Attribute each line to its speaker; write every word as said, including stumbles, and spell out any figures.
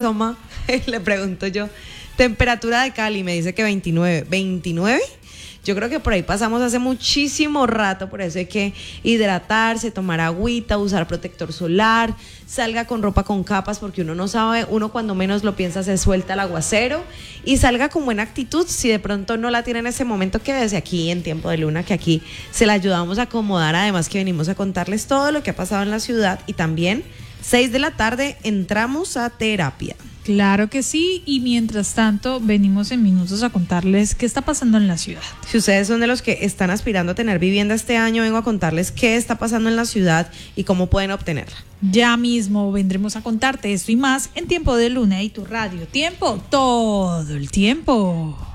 Speaker 1: asoma, le pregunto yo, temperatura de Cali, me dice que veintinueve. ¿veintinueve? Yo creo que por ahí pasamos hace muchísimo rato, por eso hay que hidratarse, tomar agüita, usar protector solar, salga con ropa con capas porque uno no sabe, uno cuando menos lo piensa se suelta el aguacero y salga con buena actitud. Si de pronto no la tiene en ese momento, quédese aquí en Tiempo de Luna, que aquí se la ayudamos a acomodar, además que venimos a contarles todo lo que ha pasado en la ciudad y también seis de la tarde entramos a terapia.
Speaker 2: Claro que sí, y mientras tanto venimos en minutos a contarles qué está pasando en la ciudad.
Speaker 1: Si ustedes son de los que están aspirando a tener vivienda este año, vengo a contarles qué está pasando en la ciudad y cómo pueden obtenerla.
Speaker 2: Ya mismo vendremos a contarte esto y más en Tiempo de Luna y tu radio. Tiempo, todo el tiempo.